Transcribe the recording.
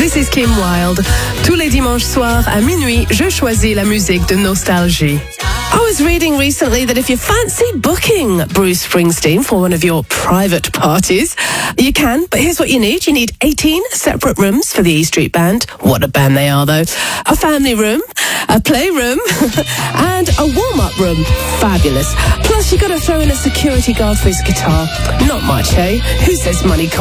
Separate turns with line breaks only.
This is Kim Wilde. Tous les dimanches soirs à minuit, je choisis la musique de nostalgie. I was reading recently that if you fancy booking Bruce Springsteen for one of your private parties, you can, but here's what you need. You need 18 separate rooms for the E Street Band. What a band they are, though. A family room, a playroom, and a warm-up room. Fabulous. Plus, you got to throw in a security guard for his guitar. Not much, eh? Who says money